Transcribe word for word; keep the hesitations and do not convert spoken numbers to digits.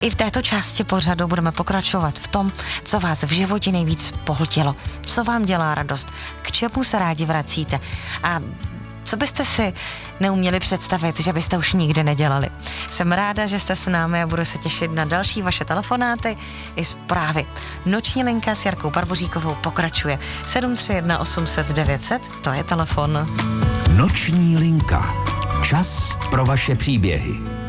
I v této části pořadu budeme pokračovat v tom, co vás v životě nejvíc pohltilo, co vám dělá radost, k čemu se rádi vracíte a co byste si neuměli představit, že byste už nikdy nedělali. Jsem ráda, že jste s námi a budu se těšit na další vaše telefonáty i zprávy. Noční linka s Jarkou Barboříkovou pokračuje. sedm tři jedna osm set devět set, to je telefon. Noční linka. Čas pro vaše příběhy.